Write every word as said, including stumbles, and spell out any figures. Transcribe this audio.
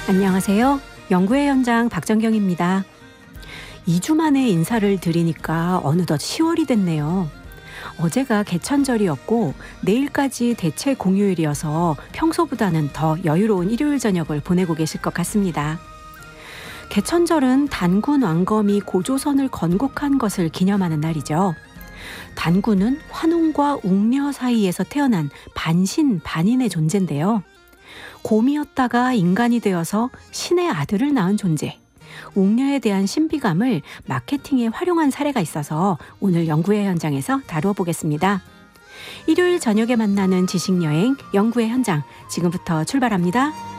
안녕하세요. 연구의 현장 박정경입니다. 이 주 만에 인사를 드리니까 어느덧 시월이 됐네요. 어제가 개천절이었고 내일까지 대체 공휴일이어서 평소보다는 더 여유로운 일요일 저녁을 보내고 계실 것 같습니다. 개천절은 단군 왕검이 고조선을 건국한 것을 기념하는 날이죠. 단군은 환웅과 웅녀 사이에서 태어난 반신 반인의 존재인데요. 곰이었다가 인간이 되어서 신의 아들을 낳은 존재. 웅녀에 대한 신비감을 마케팅에 활용한 사례가 있어서 오늘 연구의 현장에서 다루어 보겠습니다. 일요일 저녁에 만나는 지식여행 연구의 현장, 지금부터 출발합니다.